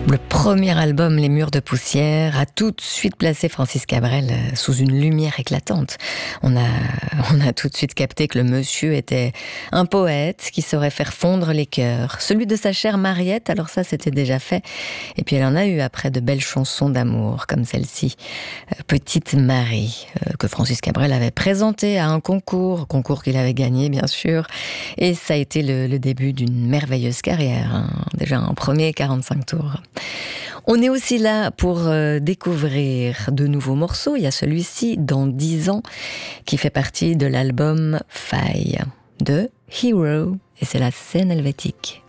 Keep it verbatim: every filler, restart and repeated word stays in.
Le premier album, Les Murs de Poussière, a tout de suite placé Francis Cabrel sous une lumière éclatante. On a, on a tout de suite capté que le monsieur était un poète qui saurait faire fondre les cœurs. Celui de sa chère Mariette, alors ça c'était déjà fait. Et puis elle en a eu après de belles chansons d'amour, comme celle-ci, Petite Marie, que Francis Cabrel avait présentée à un concours, concours qu'il avait gagné bien sûr. Et ça a été le, le début d'une merveilleuse carrière, hein. Déjà un premier quarante-cinq tours. On est aussi là pour euh, découvrir de nouveaux morceaux. Il y a celui-ci, Dans dix ans, qui fait partie de l'album Faille de Hero. Et c'est la scène helvétique.